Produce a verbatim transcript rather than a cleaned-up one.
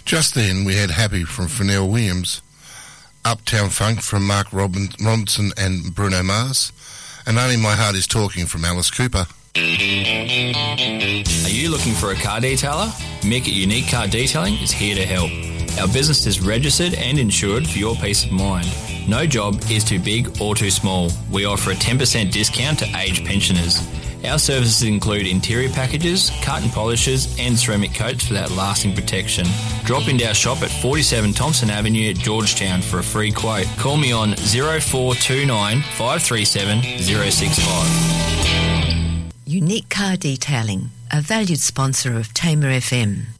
Just then, we had Happy from Pharrell Williams, Uptown Funk from Mark Robin- Robinson and Bruno Mars, and Only My Heart Is Talking from Alice Cooper. Are you looking for a car detailer? Mick at Unique Car Detailing is here to help. Our business is registered and insured for your peace of mind. No job is too big or too small. We offer a ten percent discount to aged pensioners. Our services include interior packages, cut and polishes and ceramic coats for that lasting protection. Drop into our shop at forty-seven Thompson Avenue at Georgetown for a free quote. Call me on zero four two nine, five three seven, zero six five. Unique Car Detailing, a valued sponsor of Tamer F M.